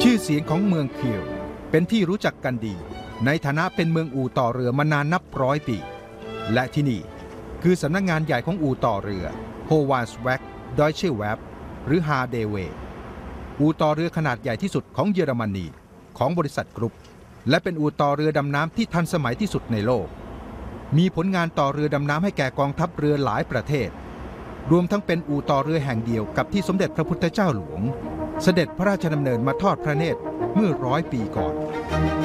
ชื่อเสียงของเมืองเคียวเป็นที่รู้จักกันดีในฐานะเป็นเมืองอู่ต่อเรือมานานนับร้อยปีและที่นี่คือสำนักงานใหญ่ของอู่ต่อเรือโฮวาสแวกดอยเชแวบหรือฮาเดเวอู่ต่อเรือขนาดใหญ่ที่สุดของเยอรมนีของบริษัทกรุ๊ปและเป็นอู่ต่อเรือดำน้ำที่ทันสมัยที่สุดในโลกมีผลงานต่อเรือดำน้ำให้แก่กองทัพเรือหลายประเทศรวมทั้งเป็นอู่ต่อเรือแห่งเดียวกับที่สมเด็จพระพุทธเจ้าหลวงเสด็จพระราชดำเนินมาทอดพระเนตรเมื่อ100 ปีก่อน